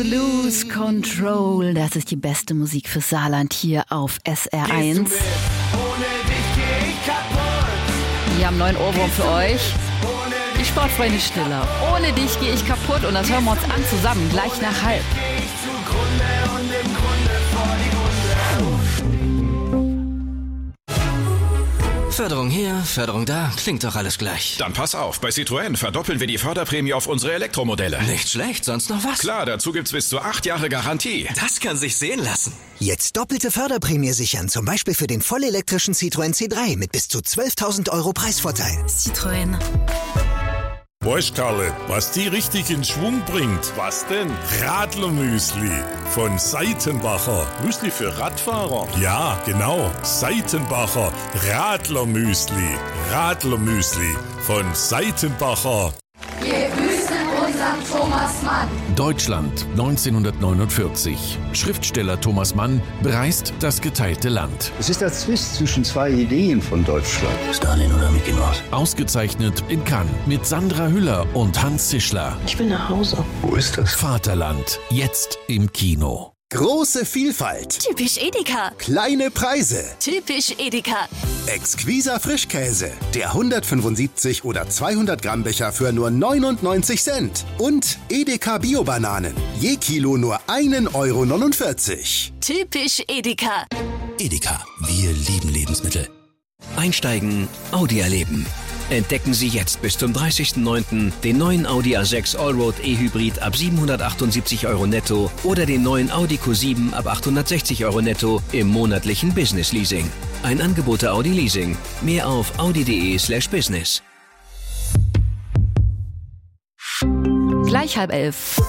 Lose Control, das ist die beste Musik fürs Saarland hier auf SR1. Wir haben einen neuen Ohrwurm für euch. Die Sportfreunde Stiller. Ohne dich gehe ich kaputt und das hören wir uns an zusammen, gleich nach halb. Förderung hier, Förderung da, klingt doch alles gleich. Dann pass auf, bei Citroën verdoppeln wir die Förderprämie auf unsere Elektromodelle. Nicht schlecht, sonst noch was? Klar, dazu gibt's bis zu 8 Jahre Garantie. Das kann sich sehen lassen. Jetzt doppelte Förderprämie sichern, zum Beispiel für den vollelektrischen Citroën C3 mit bis zu 12.000 € Preisvorteil. Citroën. Weißt Karle, was die richtig in Schwung bringt? Was denn? Radlermüsli von Seitenbacher. Müsli für Radfahrer? Ja, genau. Seitenbacher Radlermüsli. Radlermüsli von Seitenbacher. Wir grüßen unseren Thomas Mann. Deutschland 1949. Schriftsteller Thomas Mann bereist das geteilte Land. Es ist der Zwist zwischen zwei Ideen von Deutschland. Stalin oder Mickey Mouse? Ausgezeichnet in Cannes mit Sandra Hüller und Hans Zischler. Ich will nach Hause. Wo ist das? Vaterland, jetzt im Kino. Große Vielfalt. Typisch Edeka. Kleine Preise. Typisch Edeka. Exquiser Frischkäse. Der 175 oder 200 Gramm Becher für nur 99 Cent. Und Edeka Bio-Bananen. Je Kilo nur 1,49 €. Typisch Edeka. Edeka, wir lieben Lebensmittel. Einsteigen, Audi erleben. Entdecken Sie jetzt bis zum 30.09. den neuen Audi A6 Allroad E-Hybrid ab 778 € netto oder den neuen Audi Q7 ab 860 € netto im monatlichen Business Leasing. Ein Angebot der Audi Leasing. Mehr auf audi.de/business. Gleich 10:30.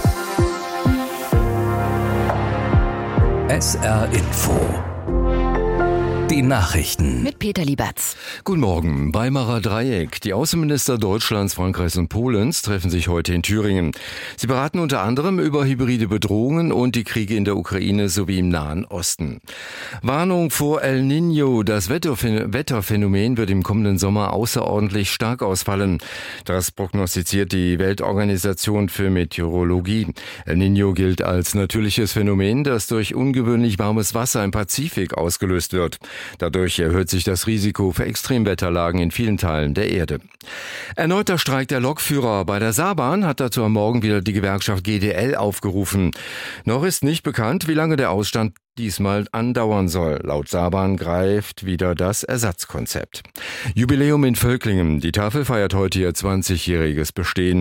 SR Info. Die Nachrichten. Mit Peter Liebertz. Guten Morgen. Weimarer Dreieck. Die Außenminister Deutschlands, Frankreichs und Polens treffen sich heute in Thüringen. Sie beraten unter anderem über hybride Bedrohungen und die Kriege in der Ukraine sowie im Nahen Osten. Warnung vor El Niño. Das Wetterphänomen wird im kommenden Sommer außerordentlich stark ausfallen. Das prognostiziert die Weltorganisation für Meteorologie. El Niño gilt als natürliches Phänomen, das durch ungewöhnlich warmes Wasser im Pazifik ausgelöst wird. Dadurch erhöht sich das Risiko für Extremwetterlagen in vielen Teilen der Erde. Erneuter Streik der Lokführer. Bei der Saarbahn hat dazu am Morgen wieder die Gewerkschaft GDL aufgerufen. Noch ist nicht bekannt, wie lange der Ausstand diesmal andauern soll. Laut Saarbahn greift wieder das Ersatzkonzept. Jubiläum in Völklingen. Die Tafel feiert heute ihr 20-jähriges Bestehen.